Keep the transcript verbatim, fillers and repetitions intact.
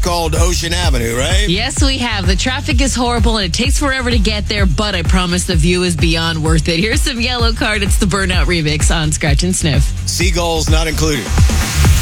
called Ocean Avenue, right? Yes, we have. The traffic is horrible and it takes forever to get there, but I promise the view is beyond worth it. Here's some Yellow Card. It's the Burnout remix on Scratch and Sniff. Seagulls not included.